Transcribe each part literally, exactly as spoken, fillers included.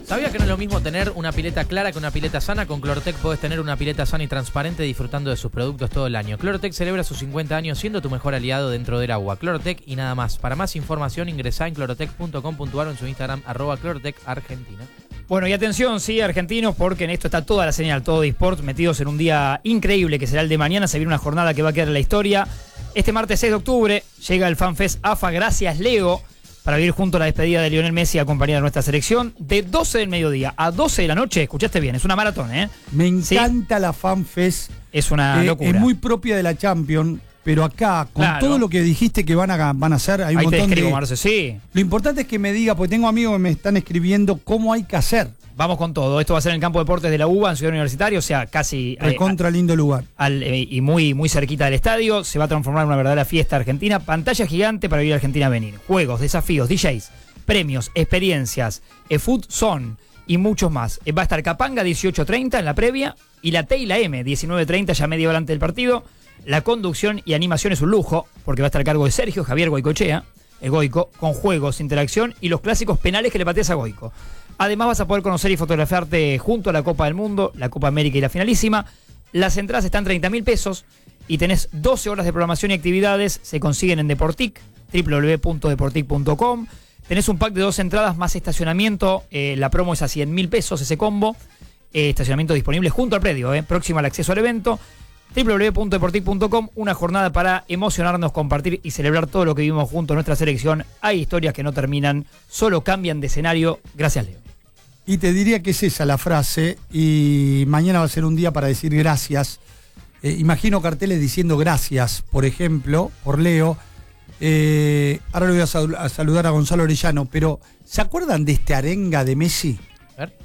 ¿Sabías que no es lo mismo tener una pileta clara que una pileta sana? Con Clorotec podés tener una pileta sana y transparente disfrutando de sus productos todo el año. Clorotec celebra sus cincuenta años siendo tu mejor aliado dentro del agua. Clorotec y nada más. Para más información ingresá en clorotec punto com punto ar o en su Instagram arroba Clorotec Argentina. Bueno, y atención, sí, argentinos, porque en esto está toda la señal, todo eSports, metidos en un día increíble que será el de mañana. Se viene una jornada que va a quedar en la historia. Este martes seis de octubre llega el FanFest A F A Gracias Leo, para vivir junto a la despedida de Lionel Messi acompañada de nuestra selección, de doce del mediodía a doce de la noche. Escuchaste bien, es una maratón, ¿eh? Me encanta ¿Sí? la FanFest. Es una eh, locura. Es muy propia de la Champions, pero acá, con claro. todo lo que dijiste que van a, van a hacer, hay un Ahí montón te escribo, de... Marce, sí. Lo importante es que me diga, porque tengo amigos que me están escribiendo cómo hay que hacer. Vamos con todo. Esto va a ser en el campo de deportes de la U B A, en Ciudad Universitaria, o sea, casi... Recontra eh, lindo lugar. Al, eh, y muy, muy cerquita del estadio. Se va a transformar en una verdadera fiesta argentina. Pantalla gigante para vivir Argentina a venir. Juegos, desafíos, D Js, premios, experiencias, eh, food zone y muchos más. Eh, va a estar Capanga dieciocho treinta en la previa y la T y la M diecinueve treinta ya media hora antes del partido. La conducción y animación es un lujo, porque va a estar a cargo de Sergio Javier Goicochea, el Goico, con juegos, interacción y los clásicos penales que le pateas a Goico. Además vas a poder conocer y fotografiarte junto a la Copa del Mundo, la Copa América y la finalísima. Las entradas están treinta mil pesos y tenés doce horas de programación y actividades. Se consiguen en Deportic, doble u doble u doble u punto deportic punto com. Tenés un pack de dos entradas más estacionamiento. Eh, la promo es a cien mil pesos ese combo. Eh, estacionamiento disponible junto al predio, eh, próximo al acceso al evento. doble u doble u doble u punto deportic punto com. Una jornada para emocionarnos, compartir y celebrar todo lo que vivimos junto a nuestra selección. Hay historias que no terminan, solo cambian de escenario. Gracias, Leo. Y te diría que es esa la frase, y mañana va a ser un día para decir gracias. Eh, imagino carteles diciendo gracias, por ejemplo, por Leo. Eh, ahora le voy a, sal- a saludar a Gonzalo Orellano, pero ¿se acuerdan de este arenga de Messi? A ver.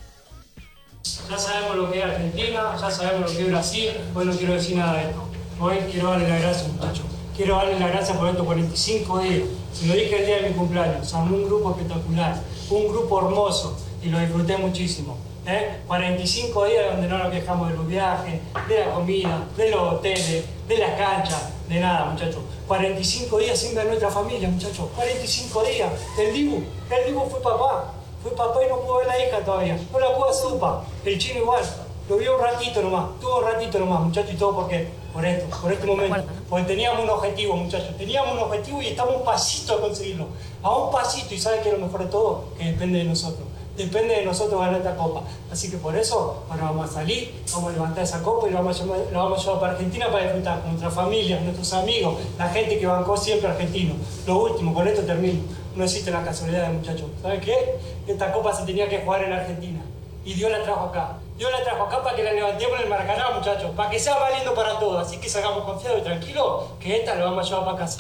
Ya sabemos lo que es Argentina, ya sabemos lo que es Brasil, hoy no quiero decir nada de esto. Hoy quiero darle las gracias, muchachos. Quiero darle las gracias por estos cuarenta y cinco días. Se lo dije el día de mi cumpleaños, armé un grupo espectacular, un grupo hermoso. Y lo disfruté muchísimo. ¿eh? cuarenta y cinco días donde no nos quejamos de los viajes, de la comida, de los hoteles, de las canchas, de nada, muchachos. cuarenta y cinco días sin ver a nuestra familia, muchachos. cuarenta y cinco días. El Dibu, el Dibu fue papá. Fue papá y no pudo ver la hija todavía. No la pudo hacer upa. El chino igual. Lo vio un ratito nomás. Tuvo un ratito nomás, muchachos, y todo porque por esto, por este momento. Porque teníamos un objetivo, muchachos. Teníamos un objetivo y estamos a un pasito a conseguirlo. A un pasito. ¿Y sabe qué es lo mejor de todo? Que depende de nosotros. Depende de nosotros ganar esta copa. Así que por eso ahora vamos a salir, vamos a levantar esa copa y la vamos a llevar, la vamos a llevar para Argentina para disfrutar con nuestra familia, nuestros amigos, la gente que bancó siempre argentino. Lo último, con esto termino. No existe la casualidad, muchachos. ¿Saben qué? Esta copa se tenía que jugar en Argentina. Y Dios la trajo acá. Dios la trajo acá para que la levantemos en el Maracaná, muchachos. Para que sea valiendo para todos. Así que salgamos confiados y tranquilos que esta la vamos a llevar para casa.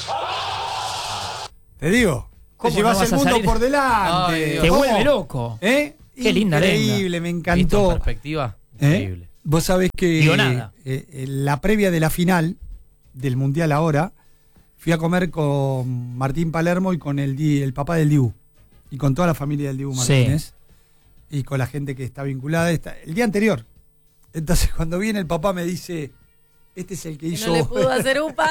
¡Ah! Te digo. Te llevas no el mundo por delante. Ay, te vuelve loco. ¿Eh? Qué linda arenga. Increíble, me Visto encantó. en perspectiva, ¿Eh? increíble. Vos sabés que Digo nada. eh, eh, la previa de la final del Mundial ahora, fui a comer con Martín Palermo y con el, Di- el papá del Dibu. Y con toda la familia del Dibu Martínez. Sí. Y con la gente que está vinculada. Esta, el día anterior. Entonces cuando viene el papá me dice, este es el que hizo... No le pudo hacer upa.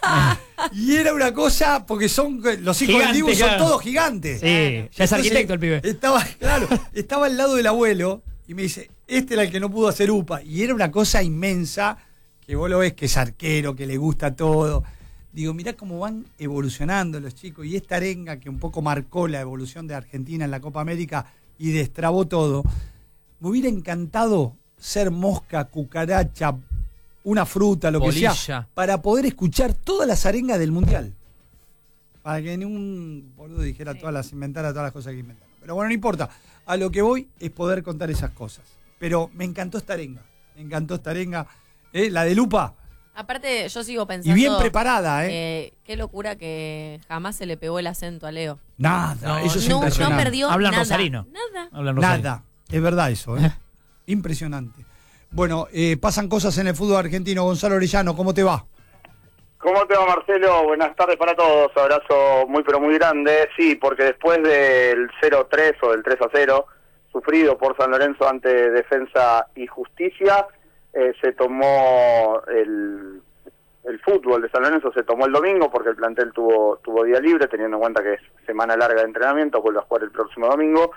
Y era una cosa, porque son los hijos Gigante, del Dibu son claro. todos gigantes. Sí, ya es Entonces, arquitecto el pibe. Estaba, claro, estaba al lado del abuelo y me dice, este era el que no pudo hacer upa. Y era una cosa inmensa, que vos lo ves que es arquero, que le gusta todo. Digo, mirá cómo van evolucionando los chicos. Y esta arenga que un poco marcó la evolución de Argentina en la Copa América y destrabó todo. Me hubiera encantado ser mosca, cucaracha, una fruta, lo Polilla. que sea, para poder escuchar todas las arengas del Mundial. Para que ningún boludo dijera todas las, inventara todas las cosas que inventaron. Pero bueno, no importa. A lo que voy es poder contar esas cosas. Pero me encantó esta arenga. Me encantó esta arenga. ¿Eh? La de Lupa. Aparte, yo sigo pensando... Y bien preparada, ¿eh? eh, qué locura que jamás se le pegó el acento a Leo. Nada, No, eso es No, no impresionante. perdió Hablan nada. rosarino. Nada. Hablan rosarino. Nada. Es verdad eso, ¿eh? Impresionante. Bueno, eh, pasan cosas en el fútbol argentino. Gonzalo Orellano, ¿cómo te va? ¿Cómo te va, Marcelo? Buenas tardes para todos. Abrazo muy pero muy grande. Sí, porque después del cero tres o del tres a cero sufrido por San Lorenzo ante Defensa y Justicia, eh, se tomó el, el fútbol de San Lorenzo, se tomó el domingo porque el plantel tuvo tuvo día libre, teniendo en cuenta que es semana larga de entrenamiento, vuelve a jugar el próximo domingo.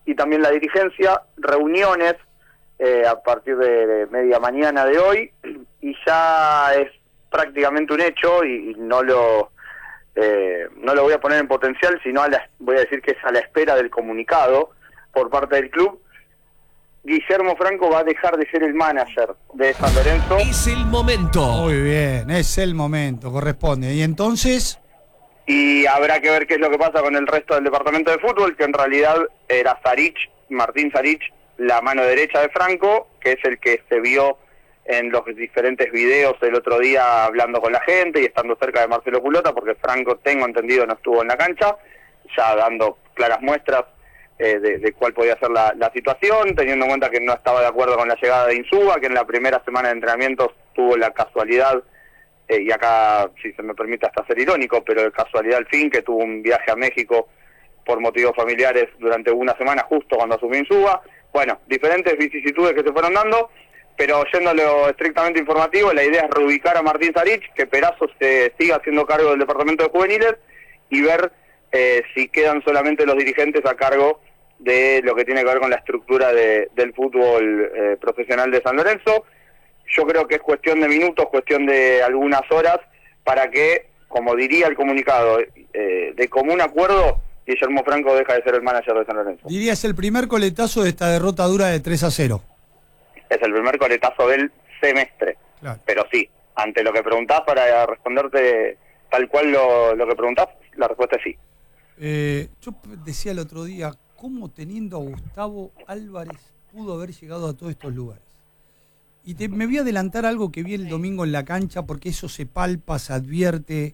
y también la dirigencia, reuniones eh, a partir de, de media mañana de hoy, y ya es prácticamente un hecho, y, y no lo eh, no lo voy a poner en potencial, sino a la, voy a decir que es a la espera del comunicado por parte del club. Guillermo Franco va a dejar de ser el manager de San Lorenzo. Es el momento. Muy bien, es el momento, corresponde. Y entonces... Y habrá que ver qué es lo que pasa con el resto del departamento de fútbol, que en realidad era Sarich, Martín Sarich, la mano derecha de Franco, que es el que se vio en los diferentes videos el otro día hablando con la gente y estando cerca de Marcelo Culota, porque Franco, tengo entendido, no estuvo en la cancha, ya dando claras muestras eh, de, de cuál podía ser la, la situación, teniendo en cuenta que no estaba de acuerdo con la llegada de Insúa, que en la primera semana de entrenamientos tuvo la casualidad, Eh, y acá, si se me permite hasta ser irónico, pero de casualidad al fin, que tuvo un viaje a México por motivos familiares durante una semana, justo cuando asumió Insúa. Bueno, diferentes vicisitudes que se fueron dando, pero yendo a lo estrictamente informativo, la idea es reubicar a Martín Sarich, que Perazo se siga haciendo cargo del departamento de juveniles, y ver eh, si quedan solamente los dirigentes a cargo de lo que tiene que ver con la estructura de, del fútbol eh, profesional de San Lorenzo. Yo creo que es cuestión de minutos, cuestión de algunas horas, para que, como diría el comunicado, eh, de común acuerdo, Guillermo Franco deja de ser el manager de San Lorenzo. Dirías el primer coletazo de esta derrota dura de tres a cero. Es el primer coletazo del semestre. Claro. Pero sí, ante lo que preguntás, para responderte tal cual lo, lo que preguntás, la respuesta es sí. Eh, yo decía el otro día, ¿cómo teniendo a Gustavo Álvarez pudo haber llegado a todos estos lugares? Y te, me voy a adelantar algo que vi el domingo en la cancha, porque eso se palpa, se advierte.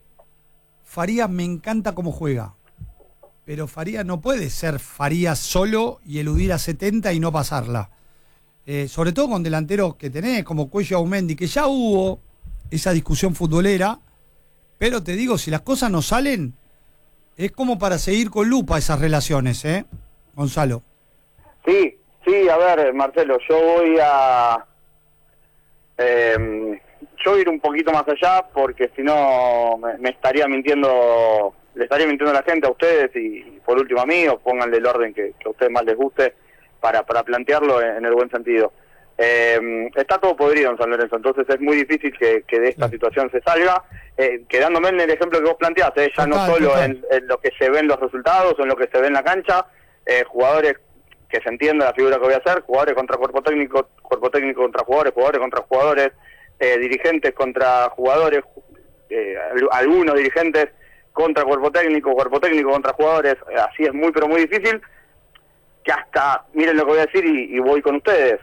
Farías me encanta cómo juega, pero Farías no puede ser Farías solo y eludir a setenta y no pasarla. Eh, sobre todo con delanteros que tenés, como Cuello Aumendi, que ya hubo esa discusión futbolera, pero te digo, si las cosas no salen, es como para seguir con lupa esas relaciones, ¿eh, Gonzalo? Sí, sí, a ver, Marcelo, yo voy a... Eh, yo voy a ir un poquito más allá, porque si no me, me estaría mintiendo, le estaría mintiendo a la gente, a ustedes, y, y por último a mí, o pónganle el orden que, que a ustedes más les guste para, para plantearlo en, en el buen sentido. Eh, está todo podrido en San Lorenzo, entonces es muy difícil que, que de esta situación se salga, eh, quedándome en el ejemplo que vos planteaste, eh, ya no solo en, en lo que se ve en los resultados o en lo que se ve en la cancha, eh, jugadores que se entienda la figura que voy a hacer, jugadores contra cuerpo técnico, cuerpo técnico contra jugadores, jugadores contra jugadores, eh, dirigentes contra jugadores, eh, algunos dirigentes contra cuerpo técnico, cuerpo técnico contra jugadores, eh, así es muy pero muy difícil, que hasta, miren lo que voy a decir y, y voy con ustedes,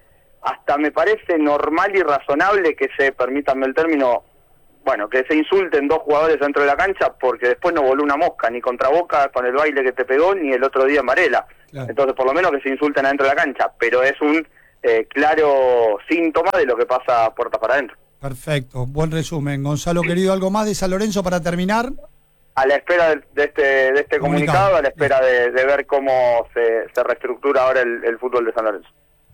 hasta me parece normal y razonable que se, permítanme el término, bueno, que se insulten dos jugadores dentro de la cancha, porque después no voló una mosca, ni contra Boca con el baile que te pegó, ni el otro día en Varela. Claro. Entonces, por lo menos que se insulten adentro de la cancha, pero es un eh, claro síntoma de lo que pasa puertas para adentro. Perfecto, buen resumen. Gonzalo, querido, ¿algo más de San Lorenzo para terminar? A la espera de, de este de este comunicado, comunicado a la espera de, de ver cómo se, se reestructura ahora el, el fútbol de San Lorenzo.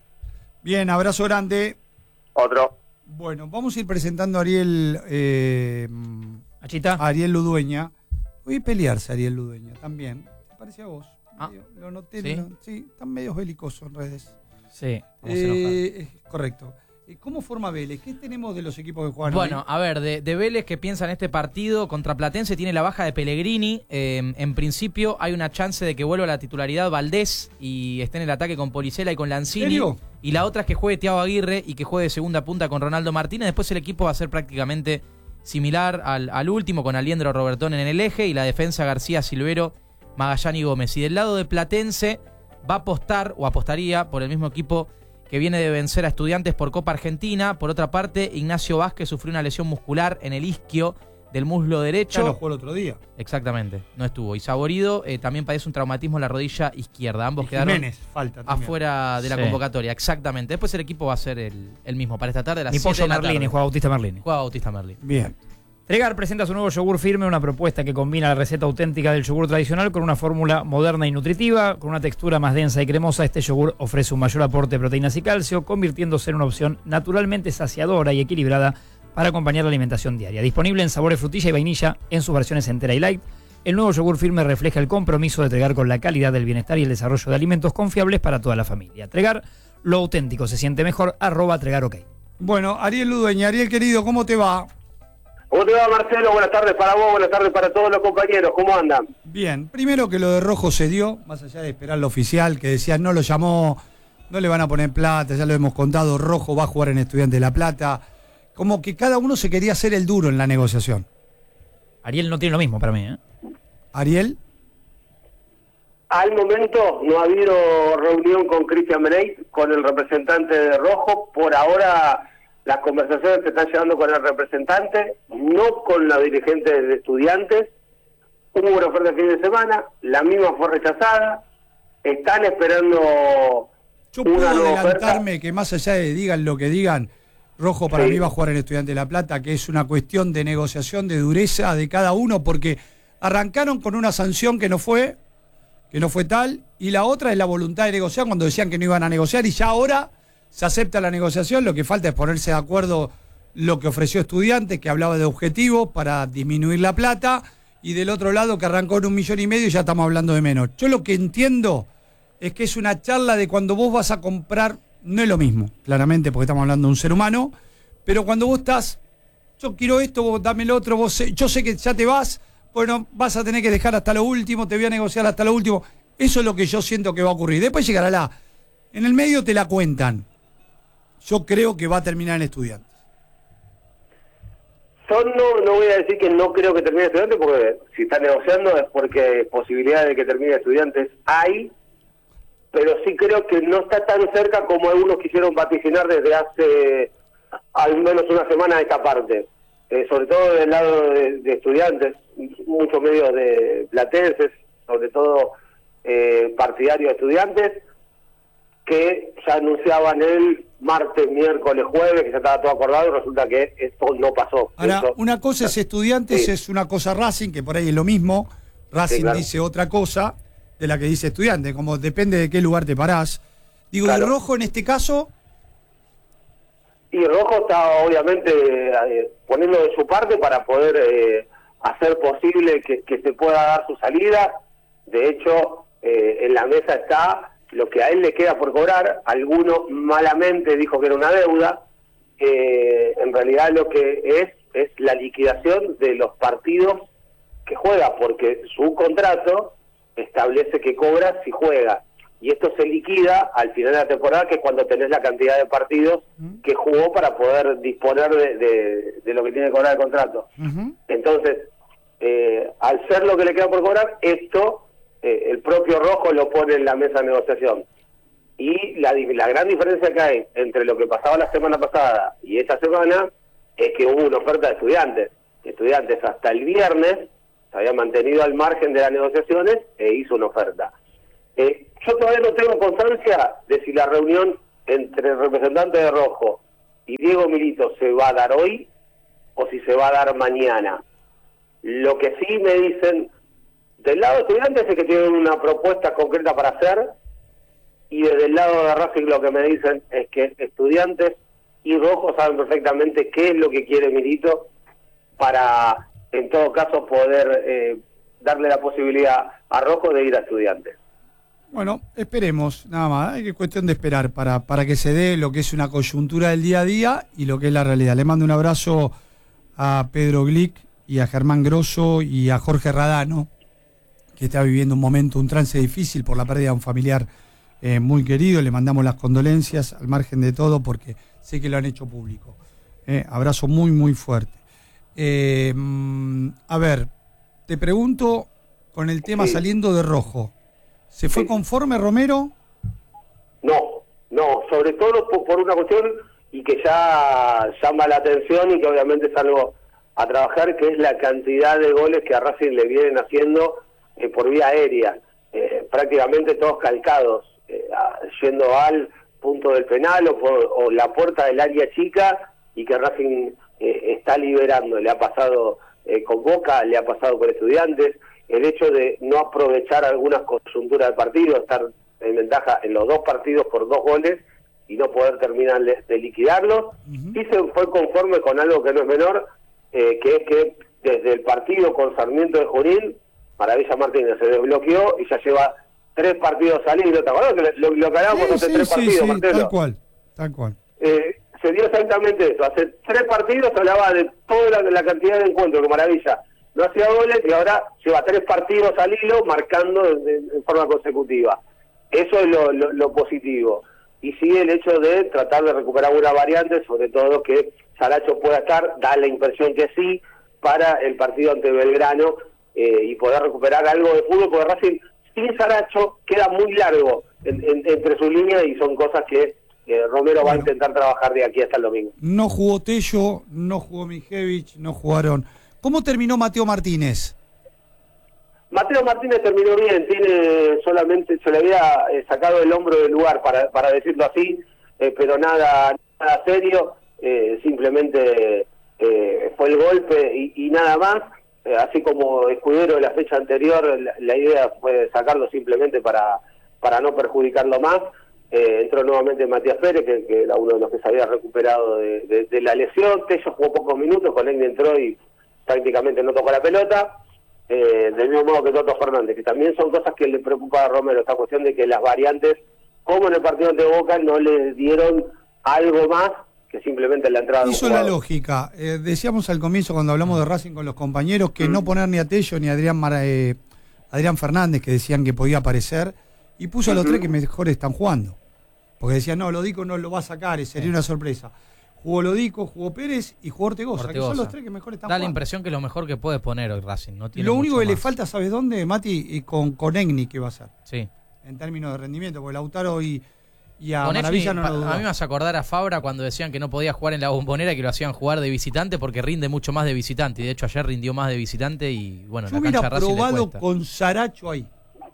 Bien, abrazo grande. Otro. Bueno, vamos a ir presentando a Ariel eh, Achita. A Ariel Ludueña. Voy a pelearse Ariel Ludueña también. ¿Te parece a vos? Ah, medio, lo noté. ¿sí? Lo, sí, están medios belicosos en redes. Sí, vamos eh, a correcto. ¿Cómo forma Vélez? ¿Qué tenemos de los equipos que juegan Bueno, hoy? a ver, de, de Vélez que piensa en este partido contra Platense, tiene la baja de Pellegrini. Eh, en principio hay una chance de que vuelva a la titularidad Valdés y esté en el ataque con Policella y con Lanzini. ¿En serio? Y la otra es que juegue Thiago Aguirre y que juegue de segunda punta con Ronaldo Martínez. Después el equipo va a ser prácticamente similar al, al último, con Aliendro Robertón en el eje y la defensa García, Silvero, Magallán y Gómez. Y del lado de Platense va a apostar o apostaría por el mismo equipo que viene de vencer a Estudiantes por Copa Argentina. Por otra parte, Ignacio Vázquez sufrió una lesión muscular en el isquio del muslo derecho. Ya no jugó el otro día. Exactamente, no estuvo. Y Saborido eh, también padece un traumatismo en la rodilla izquierda. Ambos Y quedaron Jiménez, falta también. afuera de la Sí. convocatoria. Exactamente. Después el equipo va a ser el, el mismo para esta tarde a las Ni siete Pollo de la Merlini, tarde. juega Bautista Merlini. Juega Bautista Merlini. Bien. Tregar presenta su nuevo yogur firme, una propuesta que combina la receta auténtica del yogur tradicional con una fórmula moderna y nutritiva. Con una textura más densa y cremosa, este yogur ofrece un mayor aporte de proteínas y calcio, convirtiéndose en una opción naturalmente saciadora y equilibrada para acompañar la alimentación diaria. Disponible en sabores frutilla y vainilla en sus versiones entera y light, El nuevo yogur firme refleja el compromiso de Tregar con la calidad del bienestar y el desarrollo de alimentos confiables para toda la familia. Tregar, lo auténtico se siente mejor, arroba Tregar OK. Bueno, Ariel Ludueña, Ariel querido, ¿cómo te va? ¿Cómo te va, Marcelo? Buenas tardes para vos, buenas tardes para todos los compañeros. ¿Cómo andan? Bien, primero que lo de Rojo se dio, más allá de esperar lo oficial, que decía no lo llamó, no le van a poner plata, ya lo hemos contado, Rojo va a jugar en Estudiantes de La Plata. Como que cada uno se quería hacer el duro en la negociación. Ariel no tiene lo mismo para mí, ¿eh? Ariel. Al momento no ha habido reunión con Cristian Beneit, con el representante de Rojo. Por ahora las conversaciones se están llevando con el representante, no con la dirigente de Estudiantes. Hubo una oferta el fin de semana, la misma fue rechazada. Están esperando Yo puedo una nueva adelantarme oferta. que más allá de digan lo que digan, Rojo para Sí. mí va a jugar en Estudiantes de La Plata, que es una cuestión de negociación, de dureza de cada uno, porque arrancaron con una sanción que no fue, que no fue tal, y la otra es la voluntad de negociar cuando decían que no iban a negociar, y ya ahora se acepta la negociación, lo que falta es ponerse de acuerdo lo que ofreció Estudiantes, que hablaba de objetivos para disminuir la plata, y del otro lado que arrancó en un millón y medio y ya estamos hablando de menos. Yo lo que entiendo es que es una charla de cuando vos vas a comprar, no es lo mismo, claramente, porque estamos hablando de un ser humano, pero cuando vos estás, yo quiero esto, vos dame el otro, vos, yo sé que ya te vas, bueno, vas a tener que dejar hasta lo último, te voy a negociar hasta lo último. Eso es lo que yo siento que va a ocurrir. Después llegará la... En el medio te la cuentan. Yo creo que va a terminar en Estudiantes. Yo no, no voy a decir que no creo que termine Estudiantes, porque si está negociando es porque posibilidades de que termine Estudiantes hay, pero sí creo que no está tan cerca como algunos quisieron vaticinar desde hace al menos una semana de esta parte. Eh, sobre todo del lado de, de Estudiantes, muchos medios de platenses, sobre todo eh, partidarios de Estudiantes, que ya anunciaban el martes, miércoles, jueves, que ya estaba todo acordado, y resulta que esto no pasó. Ahora, Eso, una cosa es Estudiantes, sí. es una cosa Racing, que por ahí es lo mismo. Racing Sí, claro. dice otra cosa de la que dice Estudiantes, como depende de qué lugar te parás. Digo, Claro. de Rojo en este caso... Y Rojo está obviamente eh, poniendo de su parte para poder eh, hacer posible que, que se pueda dar su salida. De hecho, eh, en la mesa está lo que a él le queda por cobrar. Alguno malamente dijo que era una deuda. Eh, en realidad lo que es es la liquidación de los partidos que juega, porque su contrato establece que cobra si juega. Y esto se liquida al final de la temporada, que es cuando tenés la cantidad de partidos que jugó para poder disponer de, de, de lo que tiene que cobrar el contrato. Uh-huh. Entonces, eh, al ser lo que le queda por cobrar, esto eh, el propio Rojo lo pone en la mesa de negociación. Y la, la gran diferencia que hay entre lo que pasaba la semana pasada y esta semana es que hubo una oferta de Estudiantes. Estudiantes hasta el viernes se había mantenido al margen de las negociaciones e hizo una oferta. Eh, yo todavía no tengo constancia de si la reunión entre el representante de Rojo y Diego Milito se va a dar hoy o si se va a dar mañana. Lo que sí me dicen del lado de Estudiantes es que tienen una propuesta concreta para hacer, y desde el lado de Racing lo que me dicen es que Estudiantes y Rojo saben perfectamente qué es lo que quiere Milito para, en todo caso, poder eh, darle la posibilidad a Rojo de ir a Estudiantes. Bueno, esperemos, nada más. Hay que cuestión de esperar para, para que se dé lo que es una coyuntura del día a día y lo que es la realidad. Le mando un abrazo a Pedro Glick y a Germán Grosso y a Jorge Radano, que está viviendo un momento, un trance difícil por la pérdida de un familiar eh, muy querido. Le mandamos las condolencias al margen de todo porque sé que lo han hecho público. Eh, abrazo muy, muy fuerte. Eh, mm, a ver, te pregunto con el tema Sí. saliendo de Rojo. ¿Se fue Sí. conforme Romero? No, no, sobre todo por, por una cuestión y que ya llama la atención y que obviamente es algo a trabajar, que es la cantidad de goles que a Racing le vienen haciendo eh, por vía aérea, eh, prácticamente todos calcados, eh, a, yendo al punto del penal o, por, o la puerta del área chica, y que Racing eh, está liberando. Le ha pasado eh, con Boca, le ha pasado con Estudiantes. El hecho de no aprovechar algunas coyunturas del partido, estar en ventaja en los dos partidos por dos goles y no poder terminar de, de liquidarlos. Uh-huh. Y se fue conforme con algo que no es menor, eh, que es que desde el partido con Sarmiento de Junín, Maravilla Martínez se desbloqueó y ya lleva tres partidos al hilo. ¿Te acuerdas que lo, lo que hablábamos Sí, hace sí, tres sí, partidos, sí, Marcelo? tal cual, tal cual. Eh, se dio exactamente eso. Hace tres partidos hablaba de toda la, la cantidad de encuentros que Maravilla no hacía goles y ahora lleva tres partidos al hilo marcando en, en forma consecutiva. Eso es lo, lo, lo positivo. Y sigue el hecho de tratar de recuperar una variante, sobre todo que Saracho pueda estar, da la impresión que sí, para el partido ante Belgrano eh, y poder recuperar algo de fútbol, porque Racing sin Saracho queda muy largo en, en, entre sus líneas y son cosas que eh, Romero bueno, va a intentar trabajar de aquí hasta el domingo. No jugó Tello, no jugó Miljevich, no jugaron. ¿Cómo terminó Mateo Martínez? Mateo Martínez terminó bien, tiene solamente, se le había eh, sacado el hombro del lugar, para, para decirlo así, eh, pero nada, nada serio, eh, simplemente eh, fue el golpe y, y nada más, eh, así como Escudero de la fecha anterior, la, la idea fue sacarlo simplemente para, para no perjudicarlo más. Eh, entró nuevamente Matías Pérez, que, que era uno de los que se había recuperado de, de, de la lesión. Tello jugó pocos minutos, Conegni entró y prácticamente no tocó la pelota. Eh, del mismo modo que Toto Fernández, que también son cosas que le preocupa a Romero, esta cuestión de que las variantes, como en el partido de Boca, no le dieron algo más que simplemente la entrada de un Hizo la jugador. lógica. Eh, decíamos al comienzo, cuando hablamos de Racing con los compañeros, que mm. no poner ni a Tello ni a Adrián, Mara, eh, Adrián Fernández, que decían que podía aparecer, y puso a los uh-huh. tres que mejor están jugando. Porque decían, no, Lodico no lo va a sacar, sería sí. una sorpresa. Jugó Lodico, jugó Pérez y jugó Ortegoza, Ortegoza, que son los tres que mejor están Da jugando. la impresión que es lo mejor que puede poner hoy Racing. No tiene lo único que más. le falta, ¿sabes dónde, Mati? Y con Conegni, que va a ser. Sí. En términos de rendimiento, porque Lautaro y, y a Conegni, Maravilla no lo A mí me vas a acordar a Fabra cuando decían que no podía jugar en la Bombonera, que lo hacían jugar de visitante porque rinde mucho más de visitante. Y de hecho ayer rindió más de visitante y bueno, Yo la hubiera cancha Racing le probado cuesta. con Saracho ahí.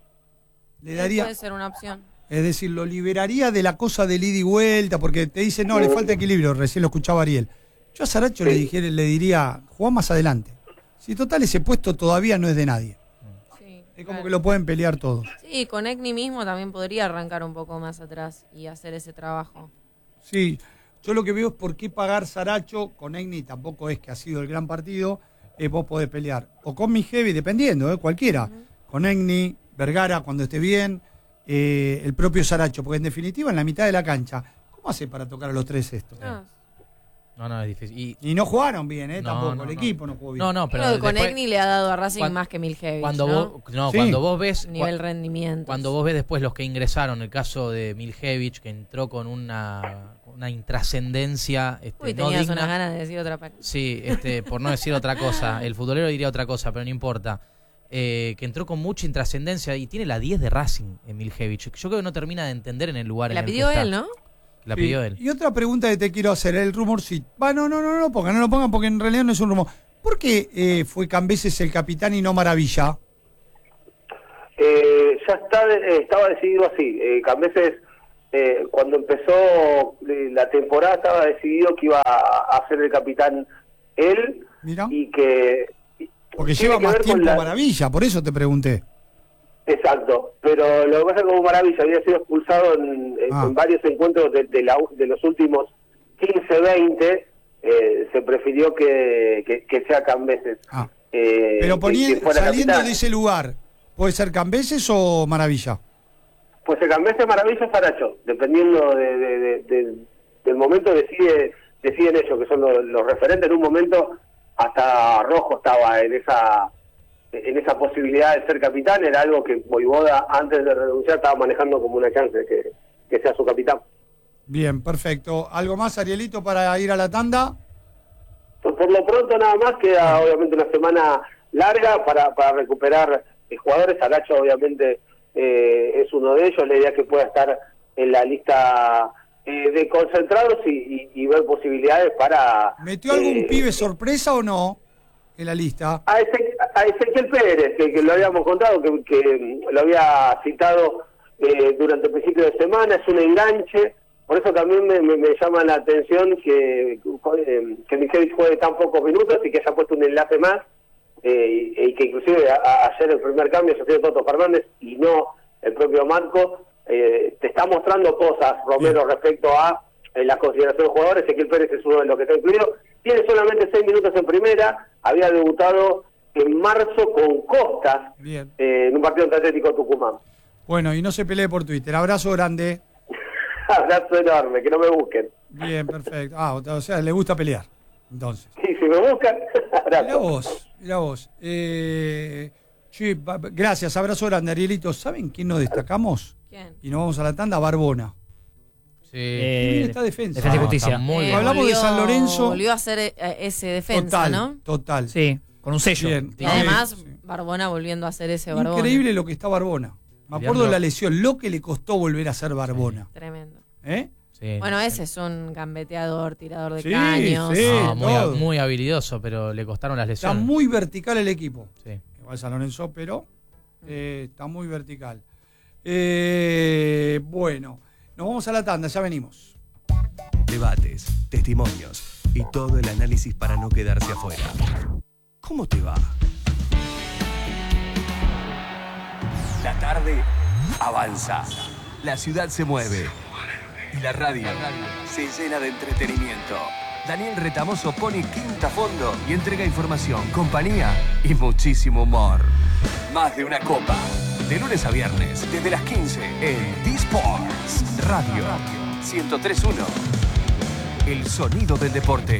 Le daría... Puede ser una opción. Es decir, lo liberaría de la cosa del ida y vuelta, porque te dice, no, le falta equilibrio, recién lo escuchaba Ariel. Yo a Saracho sí. le, dijera, le diría, jugá más adelante. Si total ese puesto todavía no es de nadie. Sí, es como claro. que lo pueden pelear todos. Sí, con Egni mismo también podría arrancar un poco más atrás y hacer ese trabajo. Sí, yo lo que veo es por qué pagar Saracho, con Egni tampoco es que ha sido el gran partido, eh, vos podés pelear. O con Mijevi, dependiendo, eh, cualquiera. Uh-huh. Con Egni, Vergara cuando esté bien, eh, el propio Saracho, porque en definitiva en la mitad de la cancha, ¿cómo hace para tocar a los tres esto? Ah. No, no, es difícil. Y, y no jugaron bien, ¿eh? No, Tampoco, no, el no. equipo no jugó bien. No, no, pero Creo que con después, Egni le ha dado a Racing cuando, más que Miljevich, cuando ¿no? vos, no, sí. cuando vos ves nivel cua, rendimiento. Cuando vos ves después los que ingresaron, el caso de Miljevich, que entró con una, una intrascendencia este, Uy, no tenías digna. unas ganas de decir otra parte. Sí, este, por no decir otra cosa. El futbolero diría otra cosa, pero no importa. Eh, que entró con mucha intrascendencia y tiene la diez de Racing en Miljevich. Yo creo que no termina de entender en el lugar La en el pidió que está. él, ¿no? La sí. pidió él. Y otra pregunta que te quiero hacer, el rumorcito. Va, no, no, no, no, porque no lo pongan, porque en realidad no es un rumor. ¿Por qué eh, fue Cambeses el capitán y no Maravilla? Eh, ya está, eh, estaba decidido así. Eh, Cambeses, eh, cuando empezó eh, la temporada, estaba decidido que iba a, a ser el capitán él. Mirá. Y que... Porque lleva más tiempo la... Maravilla, por eso te pregunté. Exacto, pero lo que pasa es que como Maravilla había sido expulsado en, en, ah. en varios encuentros de, de, la, de los últimos quince, veinte, eh, se prefirió que, que, que sea Cambeses. Ah. Eh, pero poniendo, que saliendo capitán. de ese lugar, ¿puede ser Cambeses o Maravilla? Pues el Cambeses, Maravilla, Saracho, dependiendo de, de, de, de, del momento decide deciden ellos, que son los, los referentes. En un momento hasta Rojo estaba en esa... en esa posibilidad de ser capitán, era algo que Voivoda antes de renunciar estaba manejando como una chance que, que sea su capitán. Bien, perfecto. ¿Algo más, Arielito, para ir a la tanda? Por, por lo pronto nada más, queda obviamente una semana larga para, para recuperar eh, jugadores. Saracho obviamente eh, es uno de ellos, la idea es que pueda estar en la lista eh, de concentrados y, y, y ver posibilidades para... ¿Metió algún eh, pibe sorpresa o no en la lista? A, Eze, a Ezequiel Pérez, que, que lo habíamos contado, que, que lo había citado eh, durante el principio de semana, es un enganche, por eso también me, me, me llama la atención que, eh, que Miljevich juegue tan pocos minutos y que haya puesto un enlace más, eh, y, y que inclusive a, a, ayer el primer cambio se sido Toto Fernández y no el propio Marco. Eh, te está mostrando cosas, Romero, sí. respecto a eh, las consideraciones de jugadores. Ezequiel Pérez es uno de los que está incluido. Tiene solamente seis minutos en primera, había debutado en marzo con Costas, Bien. eh, en un partido ante Atlético Tucumán. Bueno, y no se pelee por Twitter. Abrazo grande. Abrazo enorme, que no me busquen. Bien, perfecto. Ah, o sea, le gusta pelear. Entonces. Sí, si me buscan, abrazo. Mirá vos, mirá vos. Eh, che, ba- gracias, abrazo grande, Arielito. ¿Saben quién nos destacamos? ¿Quién? Y nos vamos a la tanda, Barbona. Sí. Qué bien está defensa. Defensa y No, Justicia. está muy Eh, bien. Hablamos de San Lorenzo. Volvió a hacer eh, ese defensa, Total, ¿no? total. Sí, con un sello. Bien. Y además, Sí. Barbona volviendo a hacer ese Barbona. Increíble lo que está Barbona. Me acuerdo de la lesión, lo que le costó volver a ser Barbona. Tremendo. ¿Eh? Sí. Bueno, ese es un gambeteador, tirador de Sí, caños. sí. No, muy, todo. muy habilidoso, pero le costaron las Está lesiones. muy vertical el equipo. Sí. Igual San Lorenzo, pero eh, está muy vertical. Eh, bueno, nos vamos a la tanda, ya venimos. Debates, testimonios y todo el análisis para no quedarse afuera. ¿Cómo te va? La tarde avanza. La ciudad se mueve. Y la radio se llena de entretenimiento. Daniel Retamoso pone quinta a fondo y entrega información, compañía y muchísimo humor. Más de una copa. De lunes a viernes, desde las quince, en D-Sports Radio ciento tres punto uno. El sonido del deporte.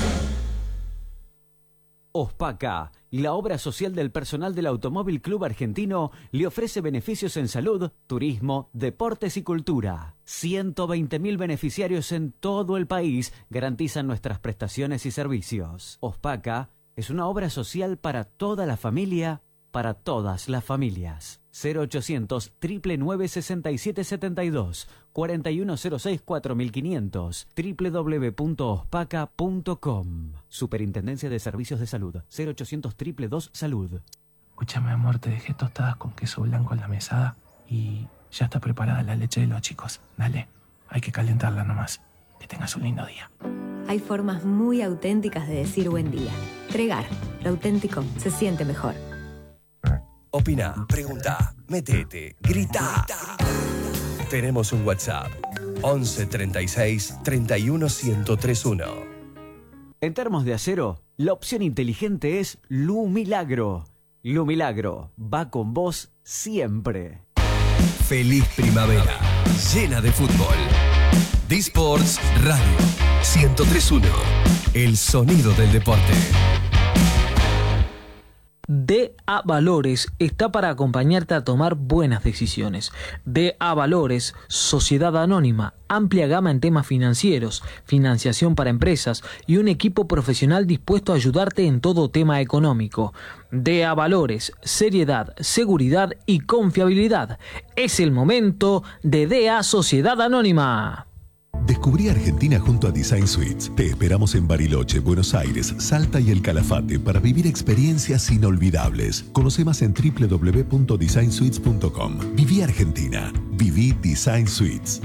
Ospaca, la obra social del personal del Automóvil Club Argentino, le ofrece beneficios en salud, turismo, deportes y cultura. ciento veinte mil beneficiarios en todo el país garantizan nuestras prestaciones y servicios. Ospaca es una obra social para toda la familia, para todas las familias. cero ochocientos, nueve nueve sesenta y siete setenta y dos, cuarenta y uno cero seis cuatro mil quinientos, doble u doble u doble u punto ospaca punto com. Superintendencia de Servicios de Salud, cero ochocientos, dos dos Salud. Escúchame, amor, te dejé tostadas con queso blanco en la mesada y ya está preparada la leche de los chicos. Dale, hay que calentarla nomás. Que tengas un lindo día. Hay formas muy auténticas de decir buen día. Tregar, lo auténtico se siente mejor. Opina, pregunta, metete, grita. Tenemos un WhatsApp. once treinta y seis, treinta y uno, ciento tres punto uno. En termos de acero, la opción inteligente es Lumilagro. Lumilagro va con vos siempre. Feliz primavera, llena de fútbol. D-Sports Radio ciento tres punto uno. El sonido del deporte. D A Valores está para acompañarte a tomar buenas decisiones. D A Valores, Sociedad Anónima, amplia gama en temas financieros, financiación para empresas y un equipo profesional dispuesto a ayudarte en todo tema económico. D A Valores, seriedad, seguridad y confiabilidad. Es el momento de D A Sociedad Anónima. Descubrí Argentina junto a Design Suites. Te esperamos en Bariloche, Buenos Aires, Salta y El Calafate para vivir experiencias inolvidables. Conoce más en doble u doble u doble u punto design suites punto com. Viví Argentina. Viví Design Suites.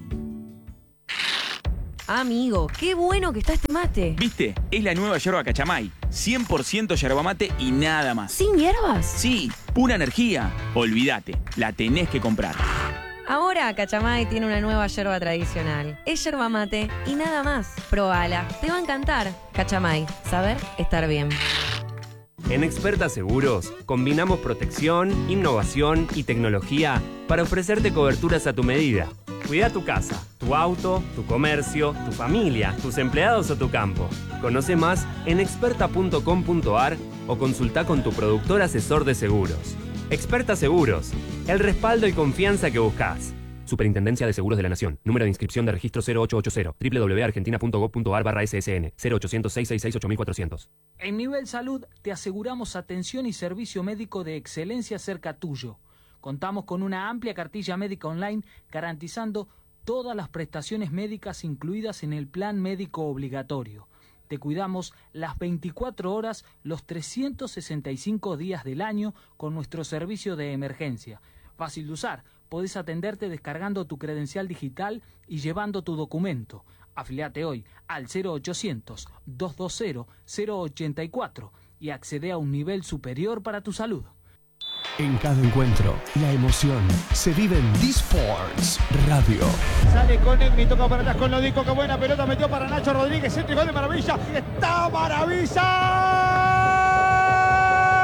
Amigo, qué bueno que está este mate. ¿Viste? Es la nueva yerba Cachamay. cien por ciento yerba mate y nada más. ¿Sin hierbas? Sí, pura energía. Olvídate, la tenés que comprar. Ahora Cachamay tiene una nueva yerba tradicional. Es yerba mate y nada más. Probala, te va a encantar. Cachamay, saber estar bien. En Experta Seguros combinamos protección, innovación y tecnología para ofrecerte coberturas a tu medida. Cuida tu casa, tu auto, tu comercio, tu familia, tus empleados o tu campo. Conoce más en experta punto com punto ar o consulta con tu productor asesor de seguros. Experta Seguros, el respaldo y confianza que buscas. Superintendencia de Seguros de la Nación. Número de inscripción de registro cero ocho ocho cero. doble u doble u doble u punto argentina punto gob punto ar barra S S N. cero ochocientos, seiscientos sesenta y seis, ocho mil cuatrocientos. En Nivel Salud te aseguramos atención y servicio médico de excelencia cerca tuyo. Contamos con una amplia cartilla médica online garantizando todas las prestaciones médicas incluidas en el plan médico obligatorio. Te cuidamos las veinticuatro horas, los trescientos sesenta y cinco días del año con nuestro servicio de emergencia. Fácil de usar, podés atenderte descargando tu credencial digital y llevando tu documento. Afiliate hoy al cero ochocientos, doscientos veinte, cero ochenta y cuatro y accede a un nivel superior para tu salud. En cada encuentro, la emoción se vive en D-Sports Radio. Sale con Egmi, toca para atrás con Lodico, qué buena pelota metió para Nacho Rodríguez, centro y gol de Maravilla. ¡Está Maravilla!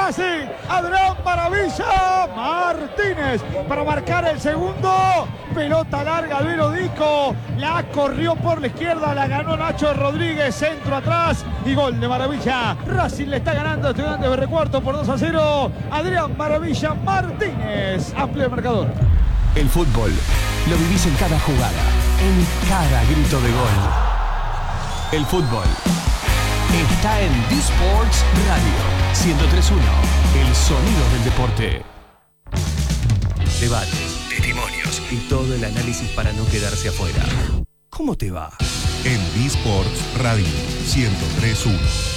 así. Adrián Maravilla Martínez para marcar el segundo. Pelota larga de Lodico. La corrió por la izquierda. La ganó Nacho Rodríguez. Centro atrás. Y gol de Maravilla. Racing le está ganando a Estudiantes de Recuarto por dos a cero. Adrián Maravilla Martínez. Amplio el marcador. El fútbol lo vivís en cada jugada, en cada grito de gol. El fútbol está en D-Sports Radio ciento tres punto uno, el sonido del deporte. Debates, testimonios y todo el análisis para no quedarse afuera. ¿Cómo te va? En D-Sports Radio ciento tres punto uno.